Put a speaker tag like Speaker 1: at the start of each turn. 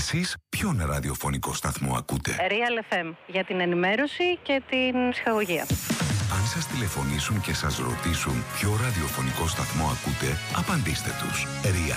Speaker 1: Εσείς ποιον ραδιοφωνικό σταθμό ακούτε?
Speaker 2: Real FM, για την ενημέρωση και την ψυχαγωγία.
Speaker 1: Αν σας τηλεφωνήσουν και σας ρωτήσουν ποιο ραδιοφωνικό σταθμό ακούτε, απαντήστε τους. Real